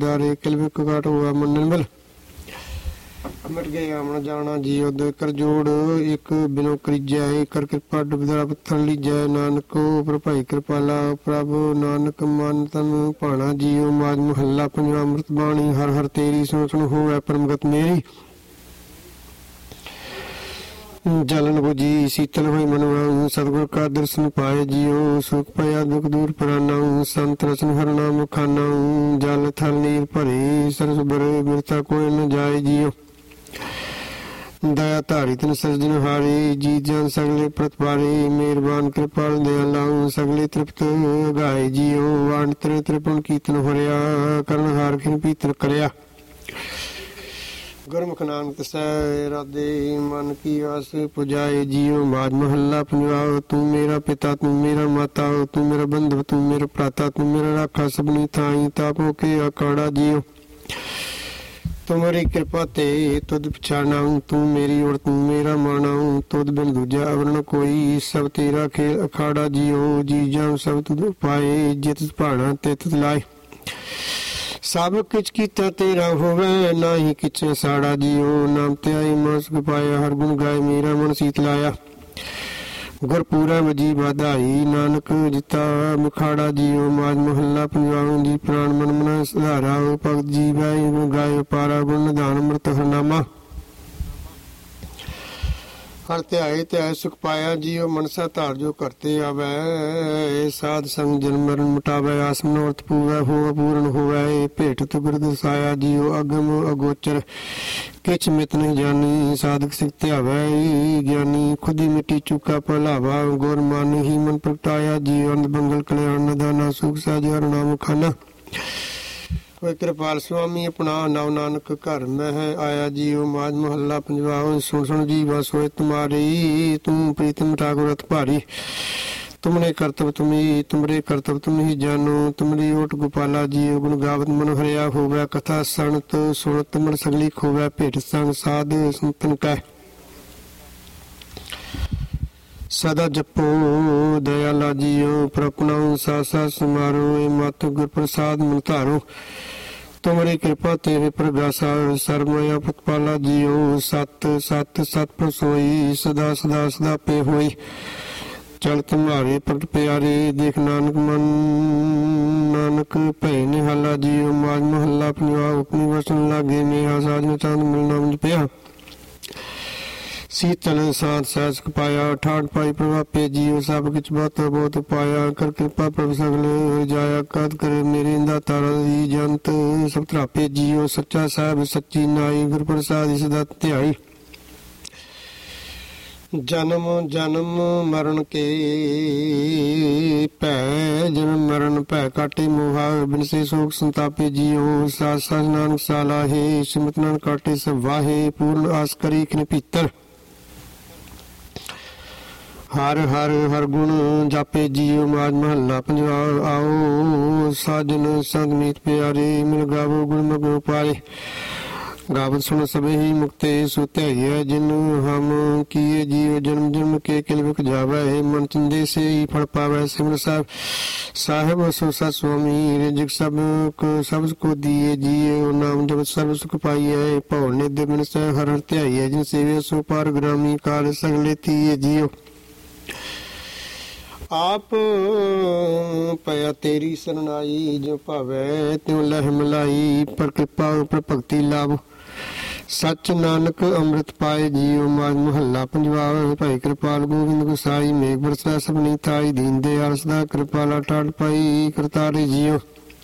ਦਾਰੇ ਕਿਲਵਿਕ ਘਾਟ ਹੋਆ ਮੰਨਨ ਮਿਲ ਮਿਟ ਗਏ ਆਮਣ ਜਾਣਾ ਜੀਉ ਦੇ ਕਰ ਜੋੜ ਇੱਕ ਬਿਨੋ ਕਰੀਜੈ ਕਰ ਕਿਰਪਾ ਡੁਬਦਾ ਪੱਥਰ ਲੀਜੈ ਨਾਨਕੋ ਪ੍ਰਭਾਈ ਕਿਰਪਾਲਾ ਪ੍ਰਭ ਨਾਨਕ ਮਨ ਤਨ ਭਾਣਾ ਜੀਉ ਮਾਜ ਮਹੱਲਾ ਪੰਜਵਾਂ ਅੰਮ੍ਰਿਤ ਬਾਣੀ ਹਰ ਹਰ ਤੇਰੀ ਸੁਣ ਸੁਣ ਹੋਵੈ ਪਰਮਗਤ ਮੇਰੀ ਜਲਨ ਬੁਝੀ ਸੀਤਲ ਹੋਈ ਮਨਵਾਉ ਸਤਿਗੁਰ ਕਾ ਦਰਸ਼ਨ ਪਾਏ ਜੀਉ ਸੁਖ ਪਿਆ ਦੁਖ ਦੂਰ ਪਰਾਨਾਉ ਸੰਤ ਰਸਨ ਹਰ ਨਾਮ ਖਾਨਾਉ ਜਲ ਥਲ ਨੀਰ ਭਰੇ ਸਰਸ ਬਰੇ ਬਿਰਤਾ ਕੋਈ ਨ ਜਾਏ ਜੀਉ ਦਇਆ ਧਾਰੀ ਤਨ ਸਰਜਨ ਹਾਰੇ ਜੀ ਜਨ ਸਗਲੇ ਪ੍ਰਤਪਾਰੇ ਮਿਹਰਬਾਨ ਕਿਰਪਾਲ ਦਿਆਲਾਉ ਸਗਲੇ ਤ੍ਰਿਪਤ ਗਾਏ ਜੀਉ ਵਾਣ ਤਰੇ ਤ੍ਰਿਪੁਣ ਕੀਰਤਨ ਹੋਰਿਆ ਕਰਨ ਹਾਰ ਖਿਨ ਪੀਤਰ ਕਰਿਆ ਗੁਰਮੁਖ ਨਾਨਕ ਸਹਿ ਰਾਧੇ ਮਨ ਕੀ ਆਸ ਪੁਜਾਏ ਜੀਉ ਮਾਜ ਮਹੱਲਾ ਪੰਜਵਾ ਤੂੰ ਮੇਰਾ ਪਿਤਾ ਤੂੰ ਮੇਰਾ ਮਾਤਾ ਤੂੰ ਮੇਰਾ ਬੰਧੂ ਤੂੰ ਮੇਰਾ ਭਰਾਤਾ ਤੂੰ ਮੇਰਾ ਰਾਖਾ ਸਭਨੀ ਥਾਈ ਤਾਪੋ ਕੇ ਅਕਾੜਾ ਜੀਉ ਤੁਮਰੀ ਕਿਰਪਾ ਤੇ ਤੁਧ ਪਛਾਣਾਉ ਤੂੰ ਮੇਰੀ ਔਰ ਤੂੰ ਮੇਰਾ ਮਾਣਾਉ ਤੁਧ ਬਿਨ ਦੂਜਾ ਅਵਰਨ ਕੋਈ ਸਭ ਤੇਰਾ ਖੇਲ ਅਖਾੜਾ ਜੀਉ ਜੀ ਜਾਂ ਸਭ ਤੁਧ ਪਾਏ ਜਿਤ ਭਾਣਾ ਤੇ ਤੁਧ ਲਾਏ ਸਭ ਕਿਛ ਕੀਤਾ ਤੇਰਾ ਹੋਵੇ ਨਾਹੀ ਕਿਛ ਸਾੜਾ ਜੀਉ ਨਾਮ ਤੇ ਆਈ ਮਸ ਪਾਇਆ ਹਰ ਗੁਣ ਗਾਏ ਮੇਰਾ ਮਨ ਸੀਤ ਲਾਇਆ ਗੁਰਪੂਰਾ ਵਜੀ ਵਧਾਈ ਨਾਨਕ ਜਿਤਾ ਮੁਖਾੜਾ ਜੀਉ ਮਾਜ ਮਹੱਲਾ ਪੰਜਵਾਂ ਜੀ ਪ੍ਰਾਣ ਮਨ ਮਨ ਸੁਧਾਰਾ ਭਗਤ ਜੀ ਵਾਹਿ ਗਾਇ ਪਾਰਾ ਗੁਣ ਨਿਧਾਨ ਅੰਮ੍ਰਿਤ ਹਰਨਾਮਾ ਹਰ ਧਿਆਏ ਧਿਆਏ ਸੁਖ ਪਾਇਆ ਜੀਉ ਮਨਸਾ ਧਾਰ ਜੋ ਕਰਤੇ ਆਵੈ ਸਾਧ ਸੰਗ ਜਨਮ ਮਰਨ ਮਿਟਾਵੈ ਆਸ ਮਨੋਰਥ ਪੂਰੈ ਹੋਵ ਪੂਰਨ ਹੋਵੈ ਭੇਟ ਤੁਗਰ ਦਸਾਇਆ ਜੀਉ ਅਗਮ ਅਗੋਚਰ ਕਿਛ ਮਿਤ ਨਹੀਂ ਜਾਣੀ ਸਾਧਕ ਸਿਖ ਧਿਆਵੈ ਗਿਆਨੀ ਖੁਦੀ ਮਿੱਟੀ ਚੁਕਾ ਭਲਾਵਾ ਗੁਰ ਮਨ ਹੀ ਮਨ ਪ੍ਰਗਟਾਇਆ ਜੀਵ ਅੰਧ ਬੰਗਲ ਕਲਿਆਣ ਨਦਾਨਾ ਸੁਖ ਸਾਜ ਹਰ ਨਾਮ ਖਾਨਾ ਕੋਈ ਕਿਰਪਾਲ ਸੁਆਮੀ ਆਪਣਾ ਨਵ ਨਾਨਕ ਘਰ ਮਹਿ ਆਇਆ ਜੀਉ ਮਾਜ ਮਹੱਲਾ ਪੰਜਵਾ ਸੁਣ ਸੁਣ ਜੀਵਾ ਸੋਇ ਤੁਮਾਰੀ ਤੂੰ ਪ੍ਰੀਤਮ ਠਾਕੁਰ ਅਤ ਭਾਰੀ ਤੁਮਨੇ ਕਰਤਵ ਤੁਮੀ ਤੁਮਰੇ ਕਰਤਵ ਤੁਮਹੀ ਜਾਨੋ ਤੁਮਰੀ ਓਟ ਗੋਪਾਲਾ ਜੀਉ ਗੁਣ ਗਾਵਤ ਮਨ ਹਰਿਆ ਹੋਵੈ ਕਥਾ ਸੰਤ ਸੁਣਤ ਮਨ ਸਗਲੀ ਖੋਵੈ ਭੇਟ ਸੰਗ ਸਾਧ ਸੰਤਨ ਕੈ ਸਦਾ ਜਪੋ ਦਇਆਲਾ ਜੀਉ ਪ੍ਰਪਨਾਉ ਸਾਸਾ ਸਮਾਰੋ ਮਤ ਗੁਰ ਪ੍ਰਸਾਦ ਮਨ ਧਾਰੋ ਤੁਮਰੀ ਕਿਰਪਾ ਤੇਰੇ ਪ੍ਰਗਾਸਾ ਸਰਮਇਆ ਪਤਪਾਲਾ ਜੀਉ ਸਤ ਸਤ ਸਤ ਪ੍ਰਸੋਈ ਸਦਾ ਸਦਾ ਸਦਾ ਪੇ ਹੋਈ ਚਲ ਤੁਮਾਰੇ ਪ੍ਰਗਟ ਪਿਆਰੇ ਦੇਖ ਨਾਨਕ ਮਨ ਨਾਨਕ ਭੈ ਨਿਹਾਲਾ ਜੀਉ ਮਾਜ ਮਹੱਲਾ ਪੰਜਵਾ ਉਪਨੀ ਵਸਨ ਲਾਗੇ ਮੇਹਾ ਸਾਜਨ ਚੰਦ ਮਿਲਣਾ ਮੁਝ ਪਿਆ ਸੀਤਲ ਸਾਧ ਸਹਿਜ ਪਾਇਆ ਠਾਠ ਪਾਈ ਪ੍ਰਭਾਪੇ ਜੀਉ ਸਭ ਕਿਛ ਬਹੁਤ ਪਾਇਆ ਕਰ ਕਿਰਪਾ ਪ੍ਰਭ ਸਗਲ ਜਾਇਆ ਕਦ ਕਰੇ ਮੇਰੇ ਦਾਤਾ ਜੀ ਜੰਤ ਸਭ ਧਰਾਪੇ ਜੀਉ ਸੱਚਾ ਸਾਹਿਬ ਸੱਚੀ ਨਾਈ ਗੁਰ ਪ੍ਰਸਾਦਿ ਸਦਾ ਧਿਆਈ ਜਨਮ ਜਨਮ ਮਰਨ ਕੇ ਭੈ ਜਨਮ ਮਰਨ ਭੈ ਕਾਟੇ ਮੋਹਾ ਬਿਨਸੇ ਸੋਖ ਸੰਤਾਪੇ ਜੀਉ ਸਾਧ ਸਾਧ ਨਾਨਕ ਸਾਲਾਹੇ ਸਿਮਤ ਨਾਨ ਕਾਟੇ ਸਭ ਵਾਹੇ ਪੂਰਨ ਆਸ ਕਰੀ ਖਿਨ ਭੀਤਰ ਹਰ ਹਰ ਹਰ ਗੁਣ ਜਾਪੇ ਜੀਉ ਮਾਜ ਮਹੱਲਾ ਪੰਜਵਾ ਆਓ ਸਾਜਨ ਸੰਗ ਮੀਤ ਪਿਆਰੇ ਮਿਲ ਗਾਵੋ ਗੁਣ ਮਗੋ ਪਾਰੇ ਗਾਵਤ ਸੁਣ ਸਭੇ ਹੀ ਮੁਕਤੇ ਸੁਤਿਆ ਜਿਨ ਹਮ ਕੀਏ ਜੀਉ ਜਨਮ ਜਨਮ ਕੇ ਕਿਲਵਿਕ ਜਾਵੈ ਮਨ ਚੰਦੇ ਸੇ ਹੀ ਫਲ ਪਾਵੈ ਸਿਮਰ ਸਾਹਿਬ ਸਾਹਿਬ ਸੋ ਸਤ ਸੁਆਮੀ ਰਿਜਕ ਸਭ ਕੋ ਦੀਏ ਜੀਉ ਨਾਮ ਜਪ ਸਰਬ ਸੁਖ ਪਾਈਐ ਭਉ ਨਿਧ ਬਿਨ ਸਹਿ ਹਰ ਧਿਆਈਐ ਜਿਨ ਸੇਵੇ ਸੋ ਪਾਰ ਗ੍ਰਾਮੀ ਕਾਲ ਸਗਲੇ ਤੀਏ ਜੀਉ ਆਪ ਪਿਆ ਤੇਰੀ ਸਰਨਾਈ ਜੋ ਭਾਵੈ ਤਿਉ ਲਹਿ ਮਲਾਈ ਪਰ ਕਿਰਪਾ ਪਰ ਭਗਤੀ ਲਾਭ ਸਚ ਨਾਨਕ ਅੰਮ੍ਰਿਤ ਪਾਏ ਜੀਉ ਮਾਜ ਮਹੱਲਾ ਪੰਜਵਾ ਭਾਈ ਕਿਰਪਾਲ ਗੋਬਿੰਦ ਗੁਸਾਈ ਮੇਘ ਬਰਸੈ ਸਭਨੀ ਥਾਈ ਦੀਨ ਦਿਆਲ ਸਦਾ ਕਿਰਪਾਲਾ ਠਾਠ ਪਾਈ ਕਰਤਾਰੇ ਜੀਉ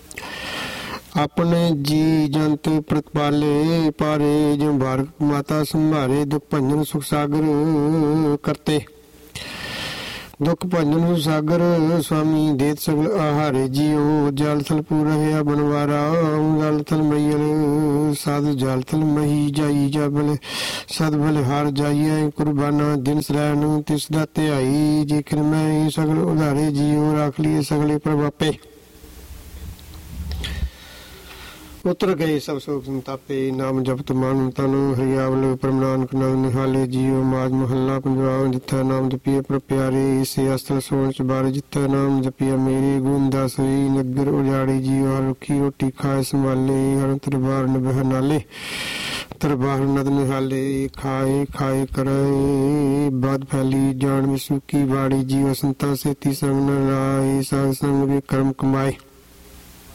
ਆਪਣੇ ਜੀ ਜੰਤ ਪ੍ਰਤਪਾਲੇ ਪਾਰੇ ਜੋ ਭਾਰਤ ਮਾਤਾ ਸੰਭਾਰੇ ਦੁਖ ਭੰਜਨ ਸੁਖ ਸਾਗਰ ਕਰਤੇ ਦੁਖ ਭੰਜਨ ਸਾਗਰ ਸੁਆਮੀ ਦੇਤ ਸਗਲ ਆਹਾਰੇ ਜੀਉ ਜਲ ਥਲ ਪੂਰ ਰਹਿਆ ਬਨਵਾਰਾ ਜਲ ਥਲ ਮਈਲ ਸਾਧ ਜਲ ਥਲ ਮਹੀ ਜਾਈ ਜਬਲ ਸਦ ਬਲ ਹਾਰ ਜਾਈਏ ਕੁਰਬਾਨਾ ਦਿਨ ਸਰੈਣ ਤਿਸ ਦਾ ਧਿਆਈ ਜੇਕਰ ਮੈਂ ਸਗਲ ਉਧਾਰੇ ਜੀਉ ਰੱਖ ਲਈਏ ਸਗਲੇ ਪ੍ਰਭਾਪੇ ਉਤਰ ਗਏ ਸਭ ਸੋਖ ਸੰਤਾਪੇ, ਨਾਮ ਜਪਤ ਮਨ ਤਨ ਹਰਿਆਵਲ ਪਰਮ ਨਾਨਕ ਨਾਮ ਨਿਹਾਲੇ ਜੀਉ। ਮਾਜ ਮਹੱਲਾ ਪੰਜਵਾ। ਜਿੱਥਾ ਨਾਮ ਜਪੀਏ ਪਰ ਪਿਆਰੇ, ਇਸੇ ਅਸਤਰ ਸੋਣ ਚ ਬਾਰੇ। ਜਿੱਥਾ ਨਾਮ ਜਪੀਆ ਮੇਰੇ ਗੁਣ ਦਸ ਹੋਈ, ਨਗਰ ਉਜਾੜੇ ਜੀਉ। ਹਰ ਰੁੱਖੀ ਰੋਟੀ ਖਾਏ ਸੰਭਾਲੇ, ਹਰ ਦਰਬਾਰ ਨਿਭੈ ਨਾਲੇ। ਦਰਬਾਰ ਨਦ ਨਿਹਾਲੇ, ਖਾਏ ਖਾਏ ਕਰੇ ਬਾਦ ਫੈਲੀ। ਜਾਣ ਵਿਸੂ ਕੀ ਬਾੜੀ ਜੀਉ, ਸੰਤਾ ਸੇਤੀ ਸੰਗ ਨ ਲਾਏ। ਸਾਧ ਸੰਗ ਵੀ ਕਰਮ ਕਮਾਏ।